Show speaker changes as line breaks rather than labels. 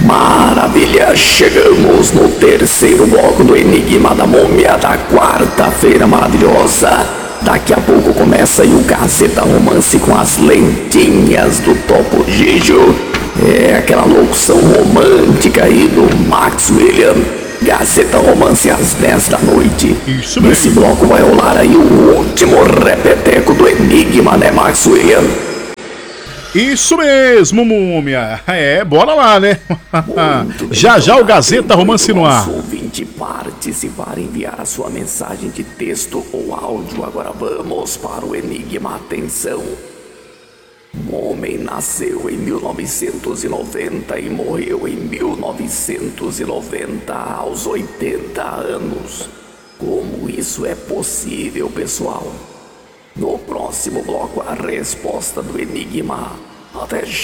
Maravilha, chegamos no terceiro bloco do Enigma da Múmia da quarta-feira maravilhosa. Daqui a pouco começa aí o Gazeta Romance com as lentinhas do Topo Gigio. É aquela locução romântica aí do Max William. Gazeta Romance às 10 da noite.
Isso mesmo.
Nesse bloco vai rolar aí o último repeteco do Enigma, né, Max William?
Isso mesmo, Múmia. Bora lá, né? Já já o Gazeta Romance no ar.
Ouvinte participar, enviar a sua mensagem de texto ou áudio. Agora vamos para o Enigma. Atenção. Um homem nasceu em 1990 e morreu em 1990 aos 80 anos. Como isso é possível, pessoal? No próximo bloco, a resposta do Enigma. Até já!